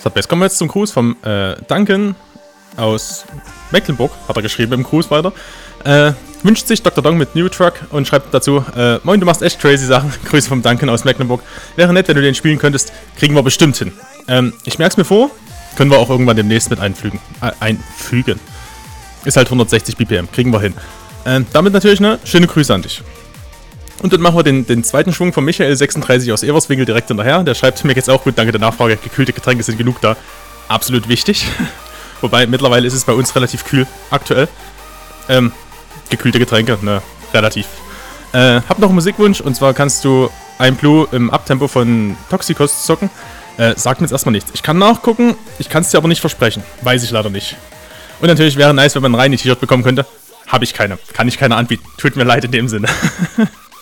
Hardbase. Kommen wir jetzt zum Gruß vom Duncan aus Mecklenburg, hat er geschrieben im Gruß weiter. Wünscht sich Dr. Dong mit New Truck und schreibt dazu, moin, du machst echt crazy Sachen. Grüße vom Duncan aus Mecklenburg. Wäre nett, wenn du den spielen könntest. Kriegen wir bestimmt hin. Ich merk's mir vor. Können wir auch irgendwann demnächst mit einfügen. Ist halt 160 BPM. Kriegen wir hin. Damit natürlich eine schöne Grüße an dich. Und dann machen wir den zweiten Schwung von Michael36 aus Everswinkel direkt hinterher. Der schreibt mir jetzt auch gut, danke der Nachfrage. Gekühlte Getränke sind genug da. Absolut wichtig. Wobei, mittlerweile ist es bei uns relativ kühl aktuell. Gekühlte Getränke, ne, relativ. Hab noch einen Musikwunsch, und zwar kannst du ein Blue im Abtempo von Toxicos zocken. Sagt mir jetzt erstmal nichts. Ich kann nachgucken, ich kann es dir aber nicht versprechen. Weiß ich leider nicht. Und natürlich wäre nice, wenn man ein reines T-Shirt bekommen könnte. Habe ich keine. Kann ich keine anbieten. Tut mir leid in dem Sinne.